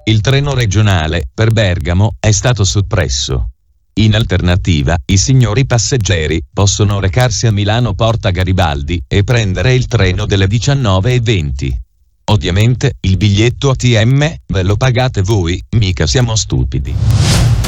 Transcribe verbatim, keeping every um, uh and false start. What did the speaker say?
il treno regionale per Bergamo è stato soppresso. In alternativa, i signori passeggeri possono recarsi a Milano Porta Garibaldi e prendere il treno delle diciannove e venti. Ovviamente, il biglietto A T M ve lo pagate voi, mica siamo stupidi.